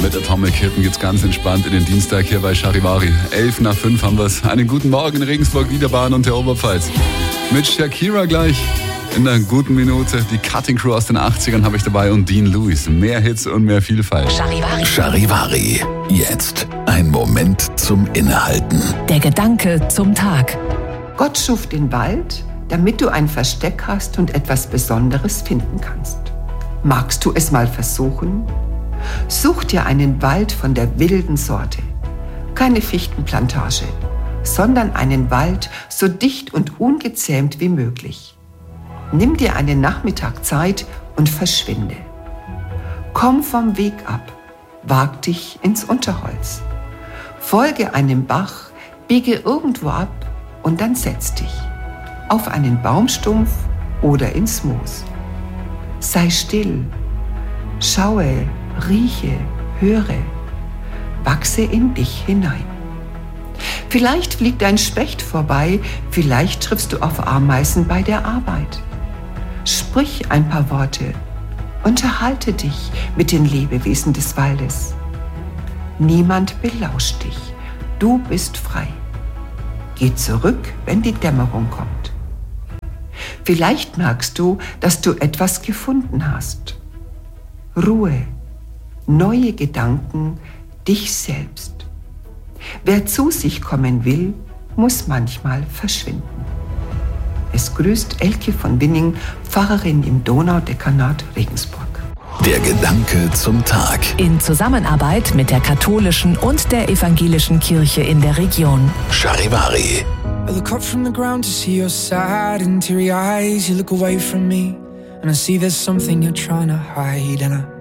Mit Atomic Kitten geht's ganz entspannt in den Dienstag hier bei Charivari. 11:05 haben wir's. Einen guten Morgen in Regensburg, Niederbayern und der Oberpfalz. Mit Shakira gleich in einer guten Minute. Die Cutting Crew aus den 80ern habe ich dabei und Dean Lewis. Mehr Hits und mehr Vielfalt. Charivari. Jetzt ein Moment zum Innehalten. Der Gedanke zum Tag. Gott schuf den Wald, damit du ein Versteck hast und etwas Besonderes finden kannst. Magst du es mal versuchen? Such dir einen Wald von der wilden Sorte. Keine Fichtenplantage, sondern einen Wald so dicht und ungezähmt wie möglich. Nimm dir einen Nachmittag Zeit und verschwinde. Komm vom Weg ab, wag dich ins Unterholz. Folge einem Bach, biege irgendwo ab und dann setz dich auf einen Baumstumpf oder ins Moos. Sei still, schaue, rieche, höre, wachse in dich hinein. Vielleicht fliegt ein Specht vorbei, vielleicht triffst du auf Ameisen bei der Arbeit. Sprich ein paar Worte, unterhalte dich mit den Lebewesen des Waldes. Niemand belauscht dich, du bist frei. Geh zurück, wenn die Dämmerung kommt. Vielleicht merkst du, dass du etwas gefunden hast. Ruhe, neue Gedanken, dich selbst. Wer zu sich kommen will, muss manchmal verschwinden. Es grüßt Elke von Winning, Pfarrerin im Donaudekanat Regensburg. Der Gedanke zum Tag. In Zusammenarbeit mit der katholischen und der evangelischen Kirche in der Region. Charivari. I look up from the ground to see your sad and teary eyes. You look away from me and I see there's something you're trying to hide, and I